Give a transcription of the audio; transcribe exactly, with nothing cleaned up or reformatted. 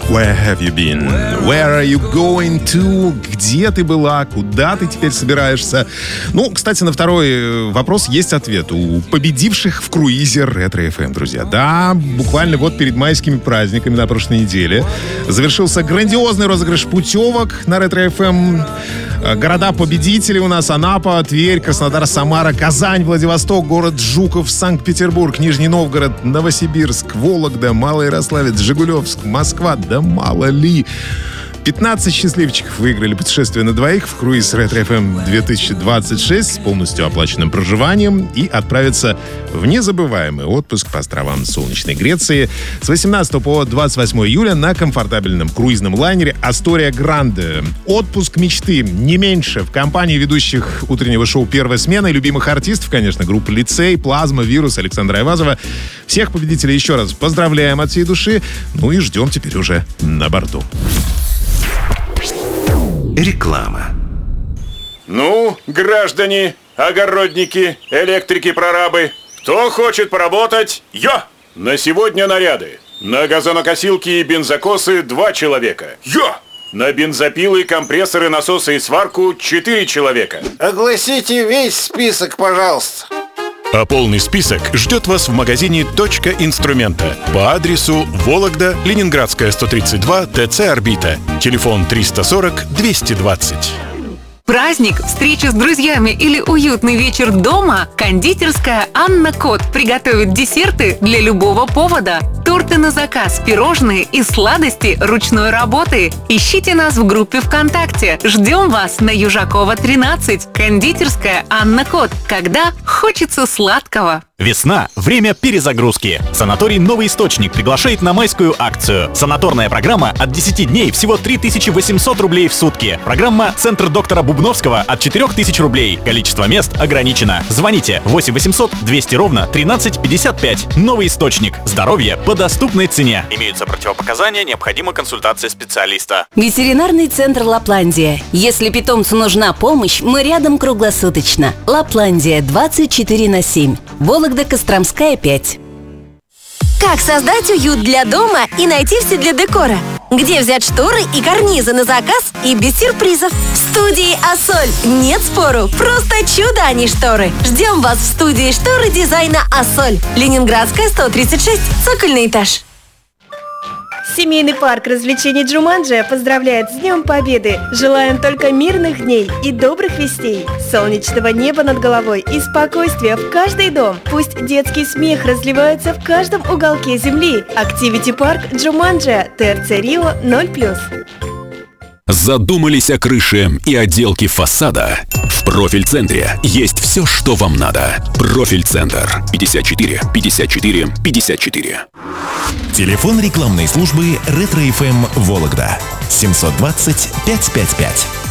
Where have you been? Where are you going to? Где ты была? Куда ты теперь собираешься? Ну, кстати, на второй вопрос есть ответ у победивших в круизе Ретро эф эм, друзья. Да, буквально вот перед майскими праздниками на прошлой неделе завершился грандиозный розыгрыш путевок на Ретро эф эм. Города-победители у нас: Анапа, Тверь, Краснодар, Самара, Казань, Владивосток, город Жуков, Санкт-Петербург, Нижний Новгород, Новосибирск, Вологда, Малоярославец, Жигулевск, Москва. Да мало ли. пятнадцать счастливчиков выиграли путешествие на двоих в круиз Ретро эф эм две тысячи двадцать шесть с полностью оплаченным проживанием и отправятся в незабываемый отпуск по островам солнечной Греции с восемнадцатого по двадцать восьмое июля на комфортабельном круизном лайнере Астория Гранде. Отпуск мечты, не меньше, в компании ведущих утреннего шоу «Первая смена» и любимых артистов, конечно, группы «Лицей», «Плазма», «Вирус», Александра Айвазова. Всех победителей еще раз поздравляем от всей души, ну и ждем теперь уже на борту. Реклама. Ну, граждане, огородники, электрики, прорабы, кто хочет поработать? Йо! На сегодня наряды. На газонокосилки и бензокосы два человека. Йо! На бензопилы, компрессоры, насосы и сварку четыре человека. Огласите весь список, пожалуйста. А полный список ждет вас в магазине «Точка инструмента» по адресу Вологда, Ленинградская, сто тридцать два, ТЦ «Орбита». Телефон триста сорок двести двадцать. Праздник, встреча с друзьями или уютный вечер дома? Кондитерская «Анна Кот» приготовит десерты для любого повода. Торты на заказ, пирожные и сладости ручной работы. Ищите нас в группе ВКонтакте. Ждем вас на Южакова, тринадцать. Кондитерская «Анна Кот». Когда хочется сладкого. Весна – время перезагрузки. Санаторий «Новый источник» приглашает на майскую акцию. Санаторная программа от десяти дней всего три тысячи восемьсот рублей в сутки. Программа «Центр доктора Бубновского» от четыре тысячи рублей. Количество мест ограничено. Звоните восемь восемьсот двести ровно тринадцать пятьдесят пять. «Новый источник». Здоровье по доступной цене. Имеются противопоказания, необходима консультация специалиста. Ветеринарный центр «Лапландия». Если питомцу нужна помощь, мы рядом круглосуточно. «Лапландия» двадцать четыре на семь. Вологда, Костромская, пять. Как создать уют для дома и найти все для декора? Где взять шторы и карнизы на заказ и без сюрпризов? В студии «Ассоль». Нет спору, просто чудо, а не шторы. Ждем вас в студии шторы дизайна «Ассоль». Ленинградская, сто тридцать шесть, цокольный этаж. Семейный парк развлечений «Джуманджи» поздравляет с Днем Победы. Желаем только мирных дней и добрых вестей, солнечного неба над головой и спокойствия в каждый дом. Пусть детский смех разливается в каждом уголке земли. Активити парк «Джуманджи», ТРЦ Рио ноль плюс. Задумались о крыше и отделке фасада? В Профиль-центре есть все, что вам надо. Профиль-центр. пятьдесят четыре пятьдесят четыре пятьдесят четыре. Телефон рекламной службы «Ретро эф эм» Вологда. семь двадцать пять пять пять.